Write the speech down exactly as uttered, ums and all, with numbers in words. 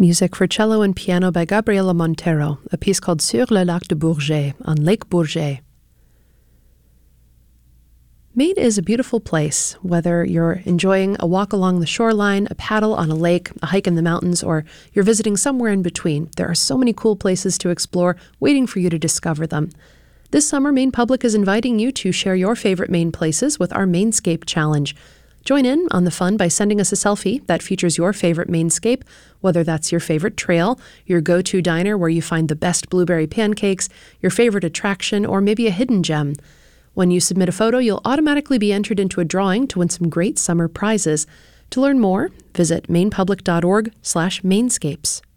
Music for cello and piano by Gabriela Montero, a piece called Sur le lac de Bourget, on Lake Bourget. Maine is a beautiful place, whether you're enjoying a walk along the shoreline, a paddle on a lake, a hike in the mountains, or you're visiting somewhere in between. There are so many cool places to explore, waiting for you to discover them. This summer, Maine Public is inviting you to share your favorite Maine places with our Mainscape Challenge. Join in on the fun by sending us a selfie that features your favorite Mainscape, whether that's your favorite trail, your go-to diner where you find the best blueberry pancakes, your favorite attraction, or maybe a hidden gem. When you submit a photo, you'll automatically be entered into a drawing to win some great summer prizes. To learn more, visit mainepublic.org slash mainscapes.